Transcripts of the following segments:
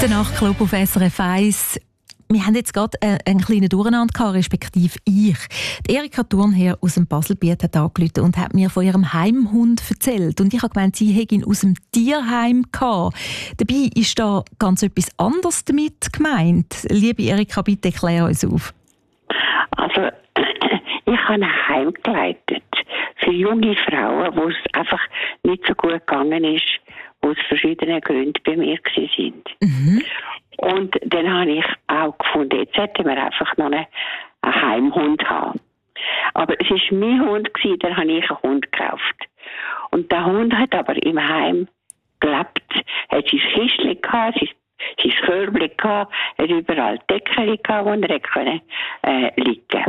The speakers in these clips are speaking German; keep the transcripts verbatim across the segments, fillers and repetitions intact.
Der Nachtclub auf S R F eins. Wir haben jetzt gerade einen kleinen Durcheinander gehabt, respektive ich. Die Erika Thurnherr aus dem Baselbiet hat angerufen und hat mir von ihrem Heimhund erzählt. Und ich habe gemeint, sie hätte ihn aus dem Tierheim gehabt. Dabei ist da ganz etwas anderes damit gemeint. Liebe Erika, bitte klär uns auf. Also, ich habe ein Heim geleitet für junge Frauen, wo es einfach nicht so gut gegangen ist, wo aus verschiedenen Gründen bei mir waren. Mhm. Und dann habe ich auch gefunden, jetzt hätten wir einfach noch einen, einen Heimhund haben. Aber es war mein Hund, dann habe ich einen Hund gekauft. Und der Hund hat aber im Heim gelebt, hat sein Kistchen gehabt, sein, sein Körbchen gehabt, hat überall Deckchen gehabt, wo er konnte, äh, liegen.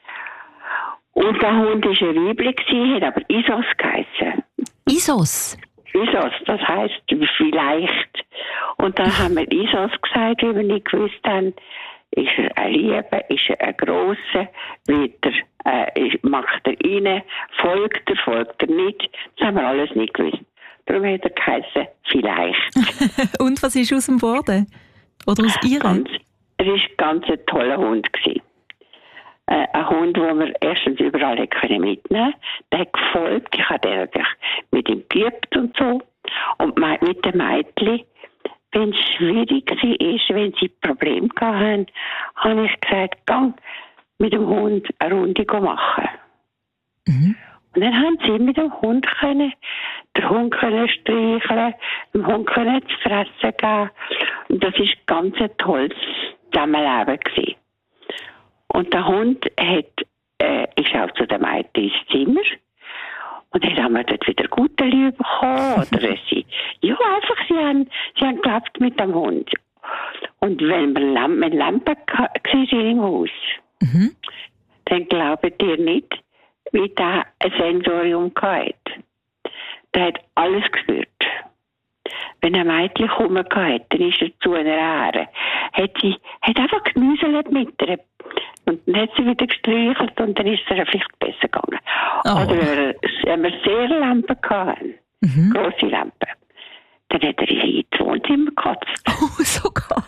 Und der Hund war ein Weibchen, hat aber Isos geheissen. Isos? Isos, das heisst vielleicht. Und dann haben wir Isos gesagt, wie wir nicht gewusst haben, ist er ein Lieber, ist er ein Grosser, wird er, äh, macht er rein, folgt er, folgt er nicht. Das haben wir alles nicht gewusst. Darum hat er geheißen, vielleicht. Und was ist aus dem Boden? Oder aus Ihrem? Er war ganz ein toller Hund gewesen. Äh, ein Hund, den wir erstens überall mitnehmen konnten. Der hat gefolgt. Ich habe den natürlich mit ihm geübt und so. Und mit den Mädchen, wenn es schwierig war, wenn sie Probleme hatten, habe ich gesagt, gang mit dem Hund eine Runde machen. Mhm. Und dann haben sie mit dem Hund können, den Hund können streicheln, dem Hund können zu fressen geben. Und das war ganz ein tolles Zusammenleben gewesen. Und der Hund hat, äh, ist auch zu den Mädchen ins Zimmer. Und dann haben wir dort wieder gute Liebe bekommen. Oder sie, ja, einfach, sie haben, sie haben gelebt mit dem Hund. Und wenn wir Lampen, mit Lampen waren im Haus, mhm. dann glaubt ihr nicht, wie der ein Sensorium hatte. Der hat alles gespürt. Wenn ein Mädchen gekommen hat, dann ist er zu einer Ähre. Hat sie, hat einfach gemüselt mit ihr. Und dann hat sie wieder gestreichelt und dann ist es ihr vielleicht besser gegangen. Oh. Oder wenn wir sehr Lampen hatten, mhm. grosse Lampen, dann hat er in das Wohnzimmer gekotzt. Oh, sogar.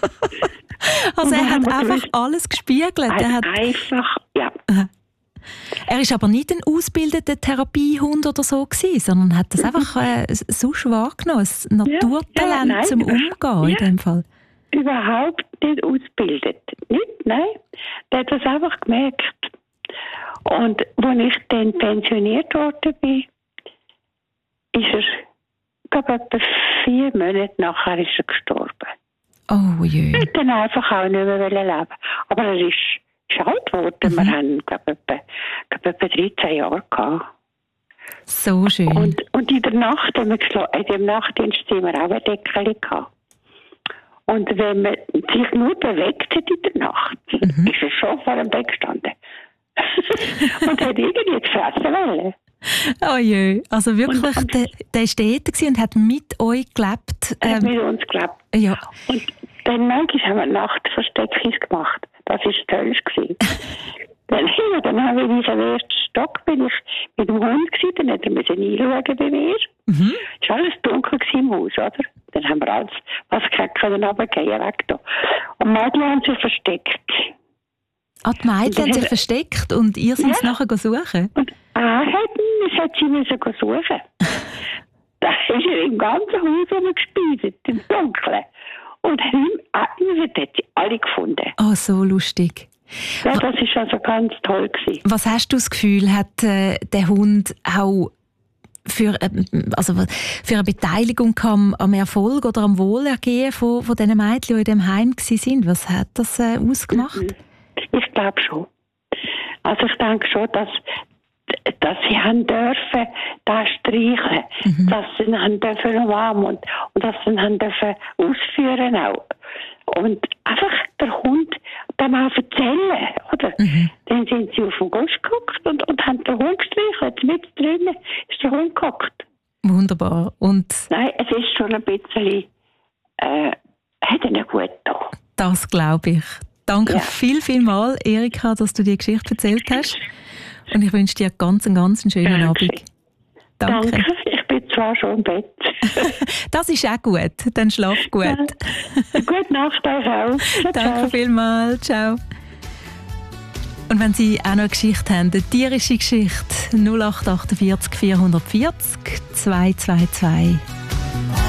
Also er hat einfach gewusst, alles gespiegelt. Er hat einfach, ja. Er war aber nicht ein ausgebildeter Therapiehund oder so gewesen, sondern hat das einfach äh, sonst wahrgenommen, ein Naturtalent ja, ja, nein, zum Umgehen ja, in dem Fall. Überhaupt nicht ausgebildet. Nicht, nein. Der hat das einfach gemerkt. Und als ich dann pensioniert worden bin, ist er, ich glaube, etwa vier Monate nachher ist er gestorben. Oh je. Er hat dann einfach auch nicht mehr leben. Aber er ist, ist alt geworden. Mhm. Wir haben, glaube ich, etwa, etwa dreizehn Jahre gehabt. So schön. Und, und in der Nacht haben wir geschlafen. In dem Nachtdienst haben wir auch ein Deckchen gehabt. Und wenn man sich nur bewegt hat in der Nacht, mhm. ist er schon vor dem Bett gestanden. Und hat irgendwie die Fresse wollen. Oh je, also wirklich, und, und, der, der war dort und hat mit euch gelebt. Er hat ähm, mit uns gelebt. Ja. Und dann manchmal haben wir Nachtversteckis gemacht. Das war toll. Dann, ja, dann haben wir in diesem ersten Stock bin ich mit dem Hund gewesen, dann hat er müssen einschauen bei mir. Mhm. Es war alles dunkel im Haus, oder? Dann haben wir alles, was können, runtergehen, weg da. Und Mädchen haben sich versteckt. Ah, die Mädchen haben sich versteckt und ihr seid es ja. nachher suchen? Und er hat, hat sie müssen suchen. Da ist er im ganzen Haus rumgespielt, im Dunkeln. Und er hat sie alle gefunden. Oh, so lustig. Ja, das war also ganz toll gewesen. Was hast du das Gefühl, hat äh, der Hund auch für, äh, also für eine Beteiligung am, am Erfolg oder am Wohlergehen von, von diesen Mädchen, die in diesem Heim waren? Was hat das äh, ausgemacht? Ich glaube schon. Also ich denke schon, dass, dass sie haben dürfen, da streichen, mhm. dass sie haben dürfen umarmen und, und dass sie haben dürfen ausführen auch. Und einfach der Hund dem auch erzählen, oder? Mhm. Dann sind sie auf den Gosch geguckt und, und haben den Hund gestreichelt. Mit drinnen ist der Hund geguckt. Wunderbar. Und nein, es ist schon ein bisschen, äh, hat ihnen gut getan. Das glaube ich. Danke ja. viel, viel mal, Erika, dass du die Geschichte erzählt hast. Und ich wünsche dir ganz, ganz einen schönen Danke. Abend. Danke. Danke, ich bin zwar schon im Bett. Das ist auch gut. Dann schlaf gut. Ja. Gute Nacht euch auch. Ciao, Danke ciao. vielmals. Ciao. Und wenn Sie auch noch eine Geschichte haben, eine tierische Geschichte, null acht vier acht vierzig vierhundertvierzig zwei zwei zwei